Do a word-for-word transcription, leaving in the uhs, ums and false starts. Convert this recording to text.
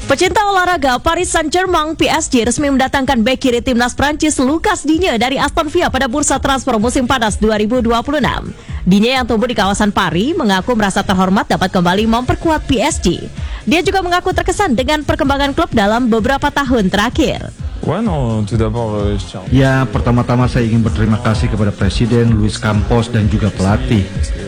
Pecinta olahraga, Paris Saint-Germain P S G resmi mendatangkan bek kiri timnas Prancis Lucas Digne dari Aston Villa pada bursa transfer musim panas dua ribu dua puluh enam. Digne yang tumbuh di kawasan Paris mengaku merasa terhormat dapat kembali memperkuat P S G. Dia juga mengaku terkesan dengan perkembangan klub dalam beberapa tahun terakhir. Ya, pertama-tama saya ingin berterima kasih kepada Presiden Luis Campos dan juga pelatih.